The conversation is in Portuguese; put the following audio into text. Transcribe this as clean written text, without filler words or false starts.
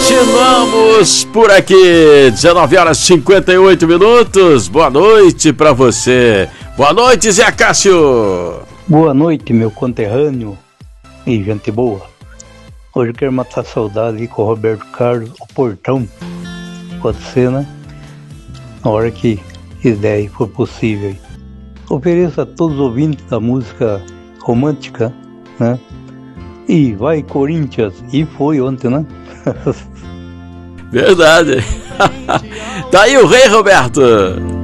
Continuamos por aqui, 19 horas e 58 minutos. Boa noite pra você. Boa noite, Zé Cássio. Boa noite, meu conterrâneo e gente boa. Hoje eu quero matar a saudade aí com o Roberto Carlos, o Portão. Pode ser, né? Na hora que quiser e for possível. Ofereço a todos os ouvintes da música romântica, né? E vai Corinthians, e foi ontem, né? Verdade. Tá aí o rei, Roberto.